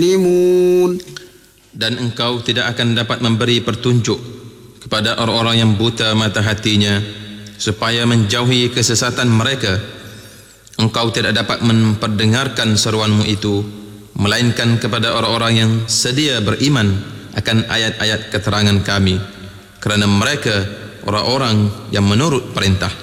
Dan engkau tidak akan dapat memberi pertunjuk kepada orang-orang yang buta mata hatinya supaya menjauhi kesesatan mereka. Engkau tidak dapat memperdengarkan seruanmu itu melainkan kepada orang-orang yang sedia beriman akan ayat-ayat keterangan kami, kerana mereka orang-orang yang menurut perintah.